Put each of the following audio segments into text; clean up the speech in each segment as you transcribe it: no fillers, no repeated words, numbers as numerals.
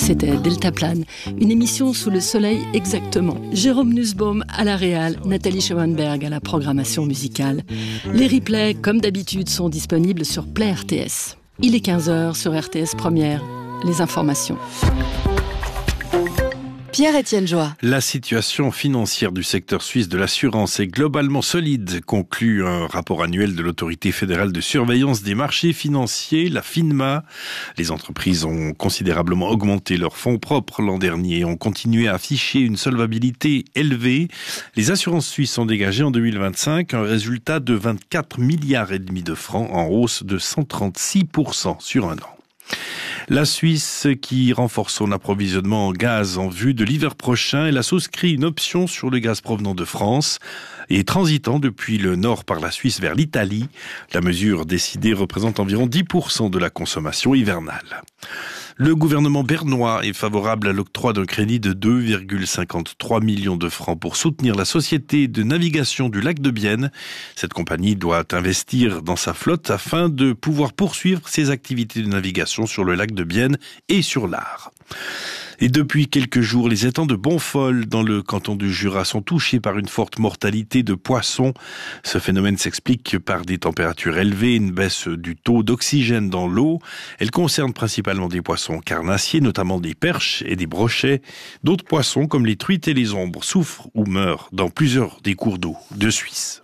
C'était Deltaplane, une émission sous le soleil exactement. Jérôme Nussbaum à la réal, Nathalie Schoenberg à la programmation musicale. Les replays, comme d'habitude, sont disponibles sur Play RTS. Il est 15h sur RTS Première. Les informations. Pierre-Étienne Joie. La situation financière du secteur suisse de l'assurance est globalement solide, conclut un rapport annuel de l'Autorité fédérale de surveillance des marchés financiers, la FINMA. Les entreprises ont considérablement augmenté leurs fonds propres l'an dernier et ont continué à afficher une solvabilité élevée. Les assurances suisses ont dégagé en 2025 un résultat de 24,5 milliards de francs, en hausse de 136% sur un an. La Suisse, qui renforce son approvisionnement en gaz en vue de l'hiver prochain, elle a souscrit une option sur le gaz provenant de France et transitant depuis le nord par la Suisse vers l'Italie. La mesure décidée représente environ 10% de la consommation hivernale. Le gouvernement bernois est favorable à l'octroi d'un crédit de 2,53 millions de francs pour soutenir la société de navigation du lac de Bienne. Cette compagnie doit investir dans sa flotte afin de pouvoir poursuivre ses activités de navigation sur le lac de Bienne et sur l'Ar. Et depuis quelques jours, les étangs de Bonfol, dans le canton du Jura, sont touchés par une forte mortalité de poissons. Ce phénomène s'explique par des températures élevées et une baisse du taux d'oxygène dans l'eau. Elle concerne principalement des poissons carnassiers, notamment des perches et des brochets. D'autres poissons, comme les truites et les ombres, souffrent ou meurent dans plusieurs des cours d'eau de Suisse.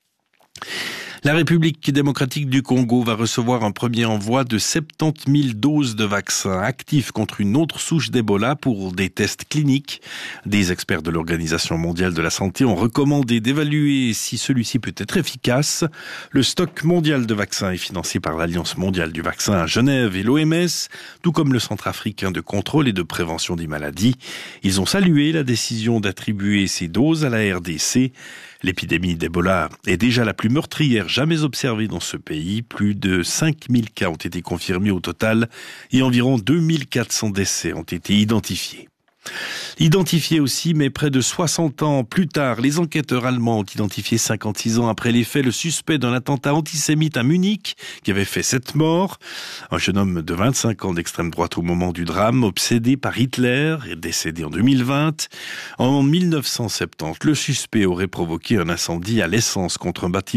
La République démocratique du Congo va recevoir un premier envoi de 70 000 doses de vaccins actifs contre une autre souche d'Ebola pour des tests cliniques. Des experts de l'Organisation mondiale de la santé ont recommandé d'évaluer si celui-ci peut être efficace. Le stock mondial de vaccins est financé par l'Alliance mondiale du vaccin à Genève et l'OMS, tout comme le Centre africain de contrôle et de prévention des maladies. Ils ont salué la décision d'attribuer ces doses à la RDC. L'épidémie d'Ebola est déjà la plus meurtrière jamais observée dans ce pays. Plus de 5000 cas ont été confirmés au total et environ 2400 décès ont été identifiés. Identifié aussi, mais près de 60 ans plus tard, les enquêteurs allemands ont identifié 56 ans après les faits le suspect d'un attentat antisémite à Munich qui avait fait 7 morts. Un jeune homme de 25 ans d'extrême droite au moment du drame, obsédé par Hitler, est décédé en 2020. En 1970, le suspect aurait provoqué un incendie à l'essence contre un bâtiment